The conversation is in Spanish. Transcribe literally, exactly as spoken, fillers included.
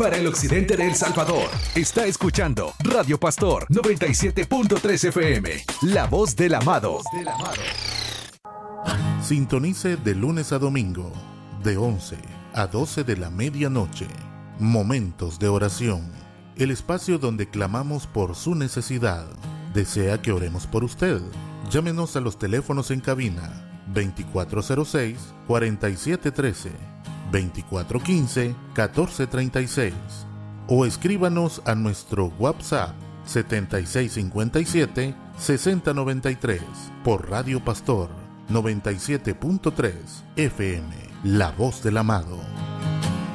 para el occidente de El Salvador. Está escuchando Radio Pastor noventa y siete punto tres F M, la voz del amado. Sintonice de lunes a domingo, de once a doce de la medianoche. Momentos de oración, el espacio donde clamamos por su necesidad. ¿Desea que oremos por usted? Llámenos a los teléfonos en cabina veinticuatro cero seis, cuarenta y siete trece, veinticuatro quince, catorce treinta y seis o escríbanos a nuestro WhatsApp setenta y seis cincuenta y siete, sesenta noventa y tres por Radio Pastor noventa y siete punto tres F M, la voz del amado.